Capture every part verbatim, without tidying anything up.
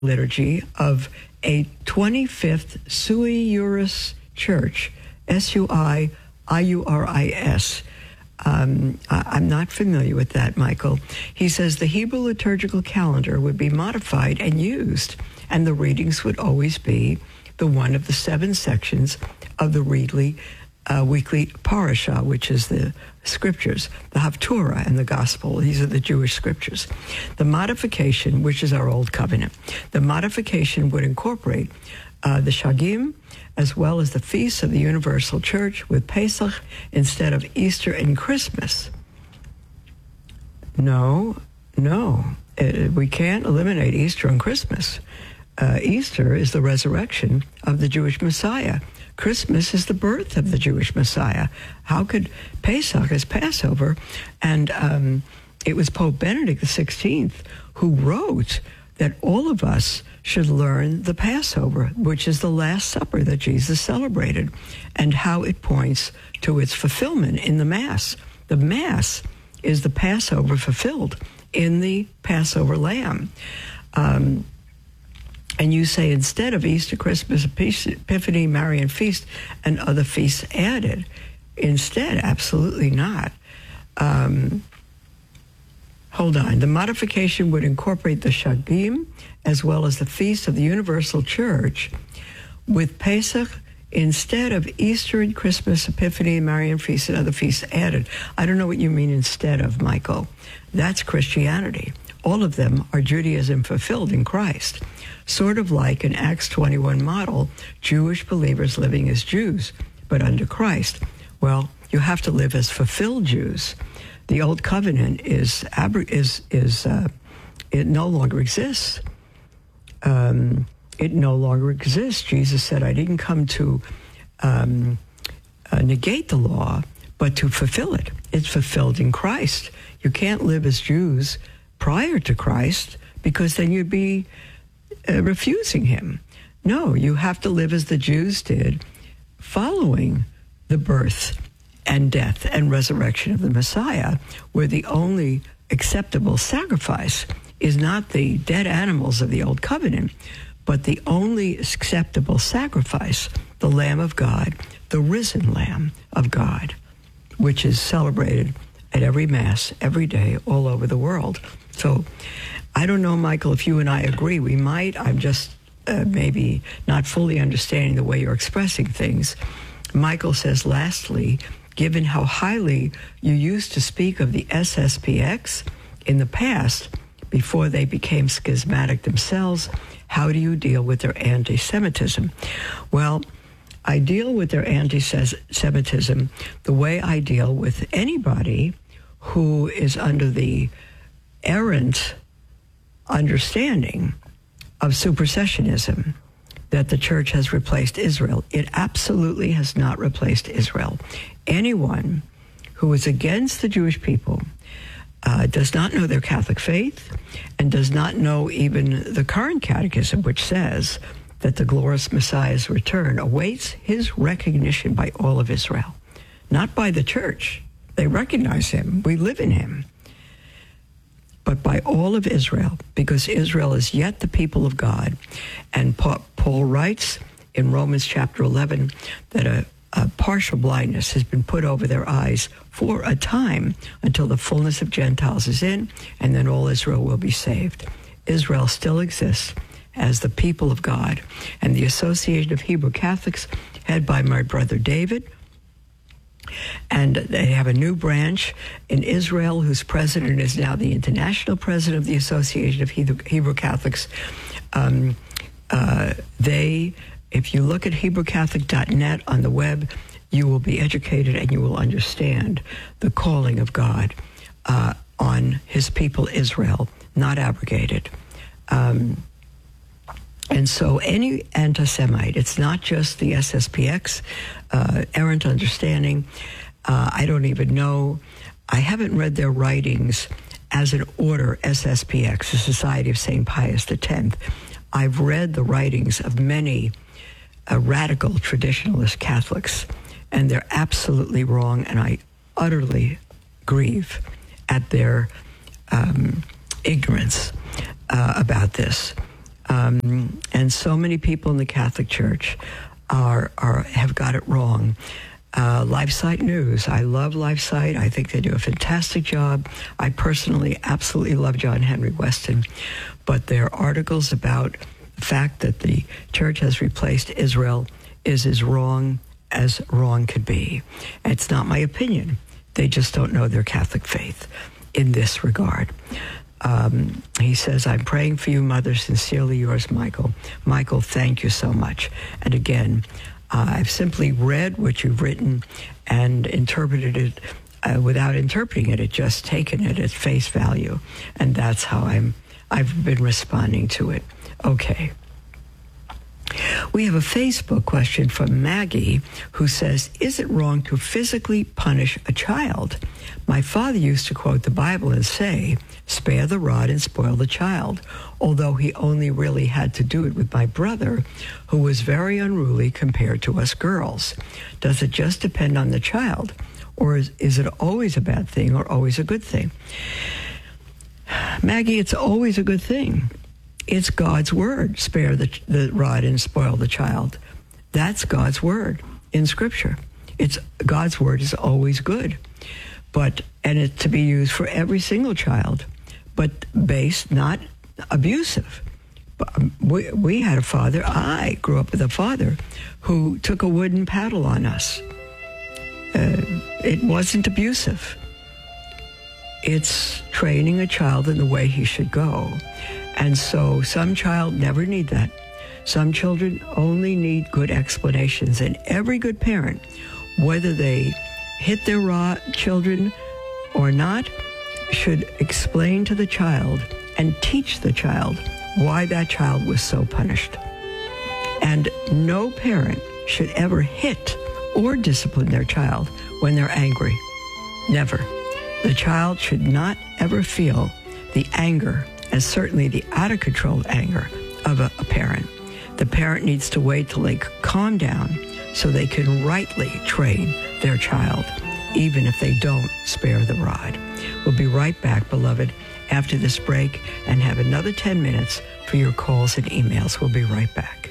liturgy of a twenty-fifth sui juris church, S U I I U R I S. Um, I, I'm not familiar with that, Michael. He says the Hebrew liturgical calendar would be modified and used, and the readings would always be the one of the seven sections of the Readly uh, weekly parasha, which is the scriptures, the Haftorah and the Gospel. These are the Jewish scriptures. The modification, which is our Old Covenant, the modification would incorporate uh, the Shagim, as well as the feasts of the Universal Church, with Pesach instead of Easter and Christmas. No, no, it, we can't eliminate Easter and Christmas. Uh, Easter is the resurrection of the Jewish Messiah. Christmas is the birth of the Jewish Messiah. How could Pesach is Passover? And um, it was Pope Benedict the sixteenth who wrote that all of us should learn the Passover, which is the Last Supper that Jesus celebrated, and how it points to its fulfillment in the Mass. The Mass is the Passover fulfilled in the Passover lamb. Um, and you say instead of Easter, Christmas, Epiphany, Marian Feast, and other feasts added. Instead, absolutely not. Um, hold on. The modification would incorporate the Shagim, as well as the feast of the Universal Church, with Pesach instead of Easter and Christmas, Epiphany, Marian Feast, and other feasts added. I don't know what you mean instead of, Michael. That's Christianity. All of them are Judaism fulfilled in Christ. Sort of like an Acts twenty-one model, Jewish believers living as Jews, but under Christ. Well, you have to live as fulfilled Jews. The Old Covenant is, is, is uh, it no longer exists. Um, it no longer exists. Jesus said, I didn't come to um, uh, negate the law, but to fulfill it. It's fulfilled in Christ. You can't live as Jews prior to Christ, because then you'd be uh, refusing him. No, you have to live as the Jews did, following the birth and death and resurrection of the Messiah, where the only acceptable sacrifice is not the dead animals of the Old Covenant, but the only acceptable sacrifice, the Lamb of God, the risen Lamb of God, which is celebrated at every Mass, every day, all over the world. So I don't know, Michael, if you and I agree. We might. I'm just uh, maybe not fully understanding the way you're expressing things. Michael says, lastly, given how highly you used to speak of the S S P X in the past, before they became schismatic themselves, how do you deal with their anti-Semitism? Well, I deal with their anti-Semitism the way I deal with anybody who is under the errant understanding of supersessionism, that the church has replaced Israel. It absolutely has not replaced Israel. Anyone who is against the Jewish people uh, does not know their Catholic faith and does not know even the current catechism, which says that the glorious Messiah's return awaits his recognition by all of Israel, not by the church. They recognize him. We live in him. But by all of Israel, because Israel is yet the people of God. And Paul writes in Romans chapter eleven that a, a partial blindness has been put over their eyes for a time until the fullness of Gentiles is in, and then all Israel will be saved. Israel still exists as the people of God. And the Association of Hebrew Catholics, headed by my brother David, and they have a new branch in Israel whose president is now the international president of the Association of Hebrew Catholics. Um, uh, they, if you look at Hebrew Catholic dot net on the web, you will be educated and you will understand the calling of God uh, on his people Israel, not abrogated. Um, And so any anti-Semite, it's not just the S S P X, uh, errant understanding. Uh, I don't even know. I haven't read their writings as an order, S S P X, the Society of Saint Pius X. I've read the writings of many uh, radical traditionalist Catholics, and they're absolutely wrong, and I utterly grieve at their um, ignorance uh, about this. Um, and so many people in the Catholic Church are, are have got it wrong. Uh, LifeSite News. I love LifeSite. I think they do a fantastic job. I personally absolutely love John Henry Weston. But their articles about the fact that the church has replaced Israel is as wrong as wrong could be. And it's not my opinion. They just don't know their Catholic faith in this regard. Um, he says, I'm praying for you, Mother. Sincerely yours, Michael. Michael, thank you so much. And again, uh, I've simply read what you've written and interpreted it uh, without interpreting it, it just taken it at face value. And that's how I'm, I've been responding to it. Okay. We have a Facebook question from Maggie who says, is it wrong to physically punish a child? My father used to quote the Bible and say, spare the rod and spoil the child, although he only really had to do it with my brother, who was very unruly compared to us girls. Does it just depend on the child, or is, is it always a bad thing or always a good thing? Maggie, it's always a good thing. It's God's word, spare the, the rod and spoil the child. That's God's word in Scripture. It's God's word is always good, but and it's to be used for every single child, but based, not abusive. We, we had a father, I grew up with a father who took a wooden paddle on us. Uh, it wasn't abusive. It's training a child in the way he should go. And so some child never need that. Some children only need good explanations. And every good parent, whether they hit their raw children or not, should explain to the child and teach the child why that child was so punished. And no parent should ever hit or discipline their child when they're angry. Never. The child should not ever feel the anger, and certainly the out-of-control anger of a, a parent. The parent needs to wait till they calm down so they can rightly train their child, even if they don't spare the rod. We'll be right back, beloved, after this break, and have another ten minutes for your calls and emails. We'll be right back.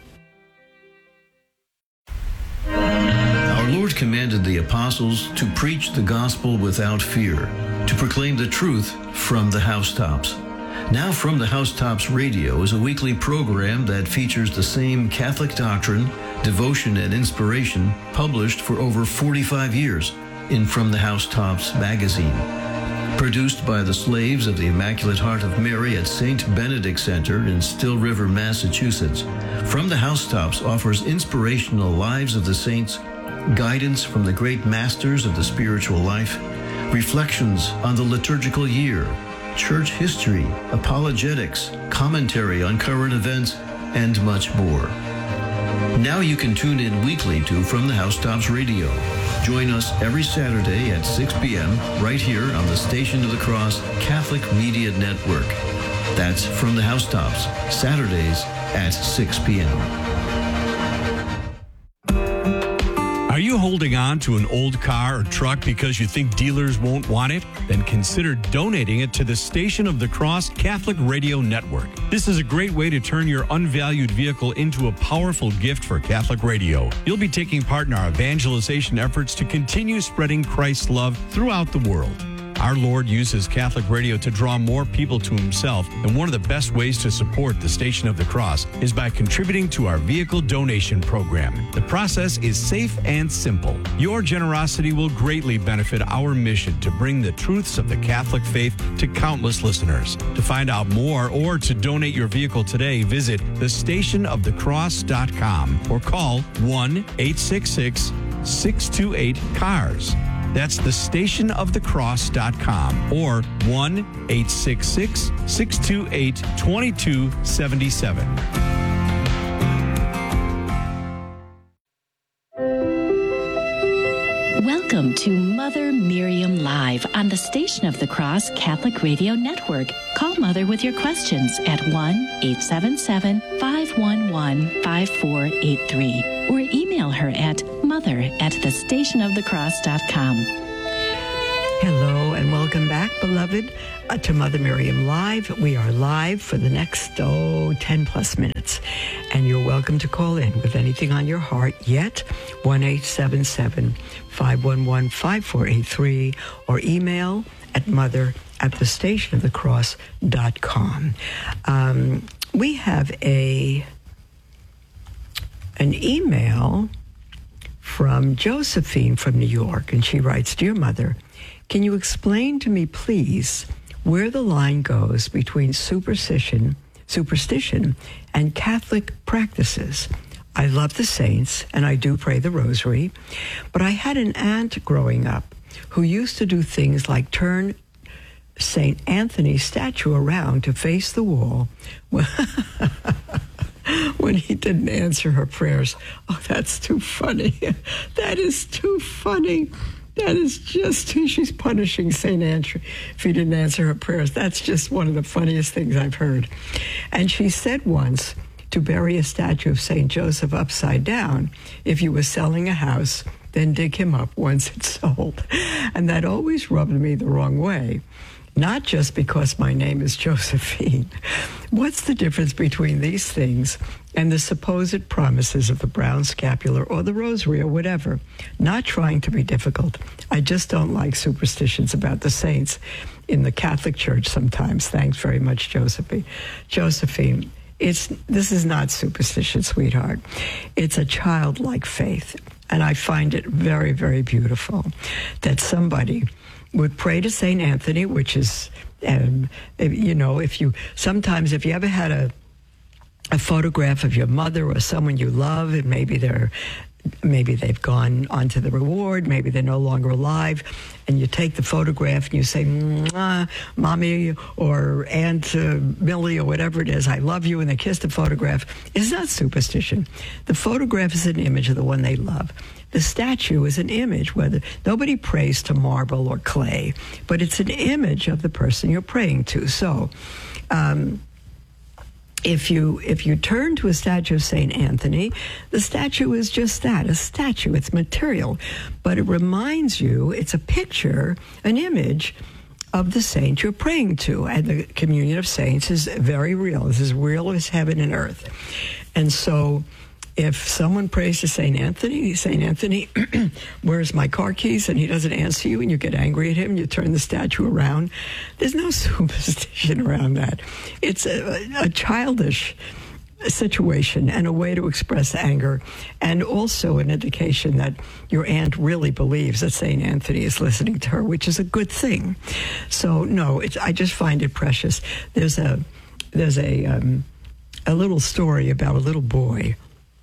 Our Lord commanded the apostles to preach the gospel without fear, to proclaim the truth from the housetops. Now From the Housetops Radio is a weekly program that features the same Catholic doctrine, devotion, and inspiration published for over forty-five years in From the Housetops magazine. Produced by the slaves of the Immaculate Heart of Mary at Saint Benedict Center in Still River, Massachusetts, From the Housetops offers inspirational lives of the saints, guidance from the great masters of the spiritual life, reflections on the liturgical year, church history, apologetics, commentary on current events, and much more. Now you can tune in weekly to From the Housetops Radio. Join us every Saturday at six p.m. right here on the Station of the Cross Catholic Media Network. That's From the Housetops, Saturdays at six p.m. Are you holding on to an old car or truck because you think dealers won't want it? Then consider donating it to the Station of the Cross Catholic Radio Network. This is a great way to turn your unvalued vehicle into a powerful gift for Catholic radio. You'll be taking part in our evangelization efforts to continue spreading Christ's love throughout the world. Our Lord uses Catholic radio to draw more people to himself, and one of the best ways to support the Station of the Cross is by contributing to our vehicle donation program. The process is safe and simple. Your generosity will greatly benefit our mission to bring the truths of the Catholic faith to countless listeners. To find out more or to donate your vehicle today, visit the station of the cross dot com or call one eight six six, six two eight, C A R S. That's the station of the cross dot com or one eight six six, six two eight, two two seven seven. Welcome to Mother Miriam Live on the Station of the Cross Catholic Radio Network. Call Mother with your questions at one eight seven seven, five one one, five four eight three or email her at mother at the station of the cross dot com. Hello and welcome back, beloved, uh, to Mother Miriam Live. We are live for the next, oh, ten plus minutes. And you're welcome to call in with anything on your heart yet, one eight seven seven, five one one, five four eight three, or email at mother at the station of the cross dot com. Um, we have a an email from Josephine from New York, and she writes, Dear Mother, can you explain to me, please, where the line goes between superstition, superstition and Catholic practices? I love the saints, and I do pray the rosary, but I had an aunt growing up who used to do things like turn Saint Anthony's statue around to face the wall when he didn't answer her prayers. Oh, that's too funny. That is too funny. That is just, she's punishing Saint Andrew if he didn't answer her prayers. That's just one of the funniest things I've heard. And she said once to bury a statue of Saint Joseph upside down, if you were selling a house, then dig him up once it's sold. And that always rubbed me the wrong way. Not just because my name is Josephine. What's the difference between these things and the supposed promises of the brown scapular or the rosary or whatever? Not trying to be difficult. I just don't like superstitions about the saints in the Catholic Church sometimes. Thanks very much, Josephine. Josephine, it's this is not superstition, sweetheart. It's a childlike faith. And I find it very, very beautiful that somebody would pray to Saint Anthony, which is, um, you know, if you, sometimes if you ever had a, a photograph of your mother or someone you love, and maybe they're, maybe they've gone on to the reward, maybe they're no longer alive, and you take the photograph and you say, Mwah, Mommy or Aunt uh, Millie or whatever it is, I love you, and they kiss the photograph. It's not superstition. The photograph is an image of the one they love. The statue is an image, whether nobody prays to marble or clay, but it's an image of the person you're praying to. So, um, If you if you turn to a statue of Saint Anthony, the statue is just that, a statue. It's material. But it reminds you, it's a picture, an image of the saint you're praying to. And the communion of saints is very real. It's as real as heaven and earth. And so if someone prays to Saint Anthony, Saint Anthony, where's my car keys? And he doesn't answer you, and you get angry at him, you turn the statue around. There's no superstition around that. It's a, a childish situation and a way to express anger, and also an indication that your aunt really believes that Saint Anthony is listening to her, which is a good thing. So, no, it's, I just find it precious. There's a, there's a, um, a little story about a little boy.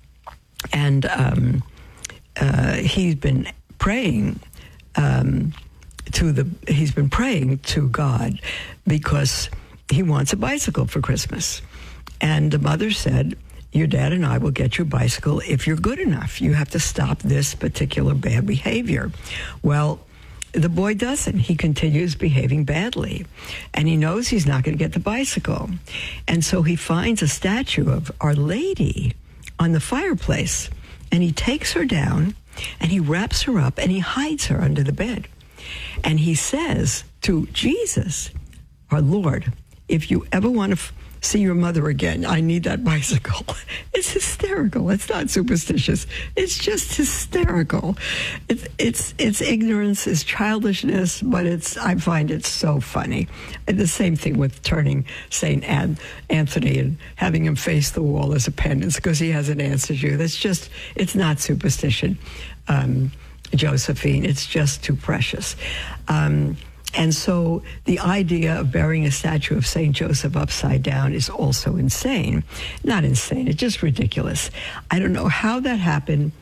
And um, uh, he's been praying um, to the. He's been praying to God because he wants a bicycle for Christmas. And the mother said, "Your dad and I will get you a bicycle if you're good enough. You have to stop this particular bad behavior." Well, the boy doesn't. He continues behaving badly, and he knows he's not going to get the bicycle, and so he finds a statue of Our Lady on the fireplace, and he takes her down, and he wraps her up, and he hides her under the bed. And he says to Jesus, our Lord, if you ever want to f- see your mother again, I need that bicycle. It's hysterical. It's not superstitious. It's just hysterical. It's it's it's ignorance, it's childishness, but it's I find it so funny. And the same thing with turning Saint An- Anthony and having him face the wall as a penance because he hasn't answered you. That's just, it's not superstition, um, Josephine. It's just too precious. Um And so the idea of burying a statue of Saint Joseph upside down is also insane. Not insane, it's just ridiculous. I don't know how that happened.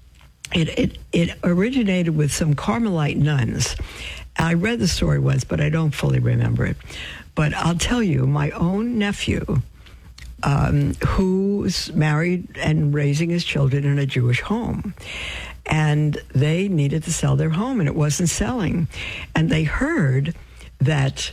It it, it originated with some Carmelite nuns. I read the story once, but I don't fully remember it. But I'll tell you, my own nephew, um, who's married and raising his children in a Jewish home, and they needed to sell their home, and it wasn't selling. And they heard that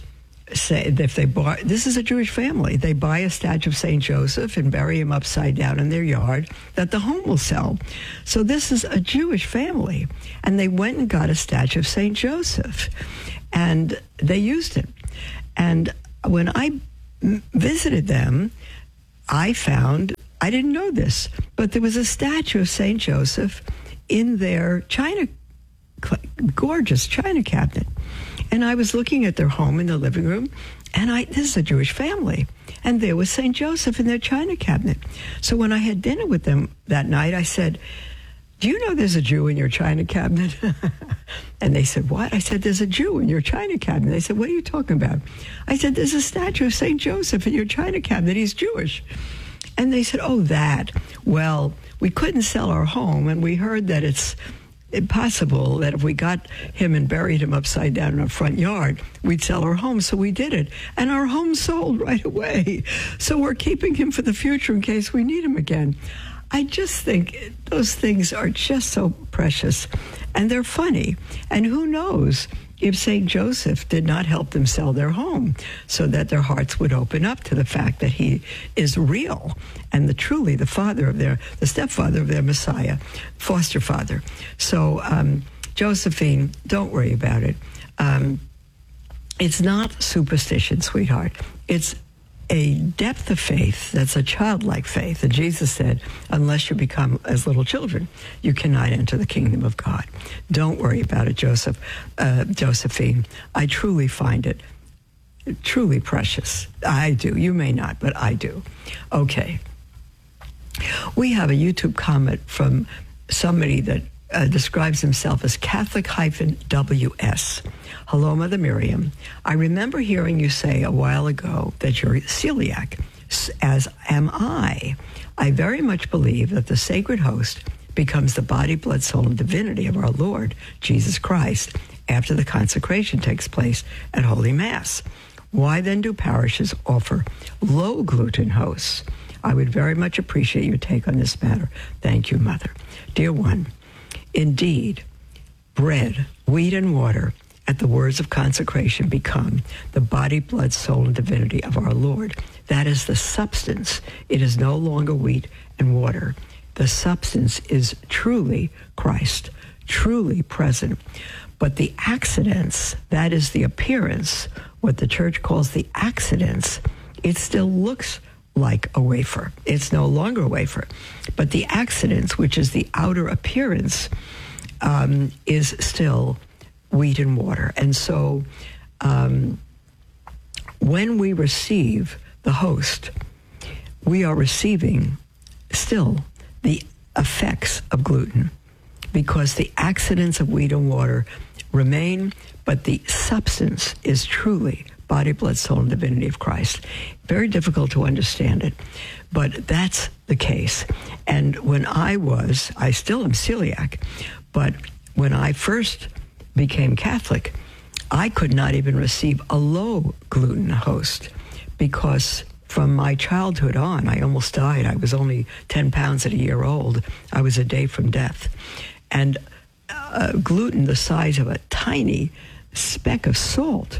say if they buy, this is a Jewish family, they buy a statue of Saint Joseph and bury him upside down in their yard that the home will sell. So this is a Jewish family, and they went and got a statue of Saint Joseph, and they used it. And when I visited them, I found, I didn't know this, but there was a statue of Saint Joseph in their china, gorgeous china cabinet. And I was looking at their home in the living room, and I, this is a Jewish family. And there was Saint Joseph in their china cabinet. So when I had dinner with them that night, I said, do you know there's a Jew in your china cabinet? And they said, what? I said, there's a Jew in your china cabinet. They said, what are you talking about? I said, there's a statue of Saint Joseph in your china cabinet. He's Jewish. And they said, oh, that. Well, we couldn't sell our home, and we heard that it's impossible that if we got him and buried him upside down in our front yard, we'd sell our home. So we did it. And our home sold right away. So we're keeping him for the future in case we need him again. I just think those things are just so precious, and they're funny. And who knows if Saint Joseph did not help them sell their home so that their hearts would open up to the fact that he is real and the truly the father of their, the stepfather of their Messiah, foster father. So, um, Josephine, don't worry about it. Um, it's not superstition, sweetheart. It's a depth of faith that's a childlike faith. And Jesus said, unless you become as little children, you cannot enter the kingdom of God. Don't worry about it, Joseph, uh, Josephine. I truly find it truly precious. I do. You may not, but I do. Okay. We have a YouTube comment from somebody that uh, describes himself as Catholic-W S. Hello, Mother Miriam. I remember hearing you say a while ago that you're celiac, as am I. I very much believe that the sacred host becomes the body, blood, soul, and divinity of our Lord Jesus Christ after the consecration takes place at Holy Mass. Why then do parishes offer low-gluten hosts? I would very much appreciate your take on this matter. Thank you, Mother. Dear one, indeed, bread, wheat, and water at the words of consecration become the body, blood, soul, and divinity of our Lord. That is the substance. It is no longer wheat and water. The substance is truly Christ, truly present. But the accidents, that is the appearance, what the church calls the accidents, it still looks like a wafer. It's no longer a wafer. But the accidents, which is the outer appearance, um, is still wheat and water. And so um, when we receive the host, we are receiving still the effects of gluten, because the accidents of wheat and water remain, but the substance is truly body, blood, soul, and divinity of Christ. Very difficult to understand it, but that's the case. And when I was, I still am celiac, but when I first became Catholic, I could not even receive a low gluten host, because from my childhood on, I almost died. I was only ten pounds at a year old. I was a day from death. And uh, gluten the size of a tiny speck of salt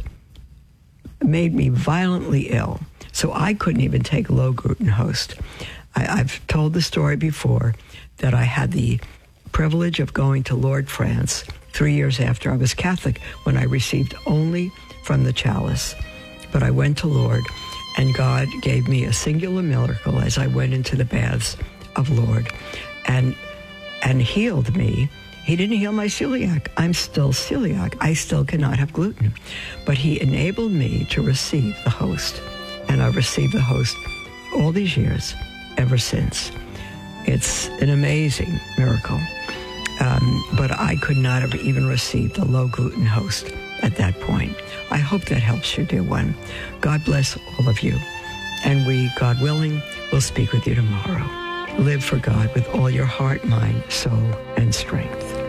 made me violently ill. So I couldn't even take low gluten host. I, I've told the story before that I had the privilege of going to Lourdes, France, three years after I was Catholic, when I received only from the chalice. But I went to Lourdes, and God gave me a singular miracle as I went into the baths of Lourdes, and and healed me. He didn't heal my celiac. I'm still celiac. I still cannot have gluten. But he enabled me to receive the host. And I've received the host all these years, ever since. It's an amazing miracle. Um, but I could not have even received the low gluten host at that point. I hope that helps you, dear one. God bless all of you. And we, God willing, will speak with you tomorrow. Live for God with all your heart, mind, soul, and strength.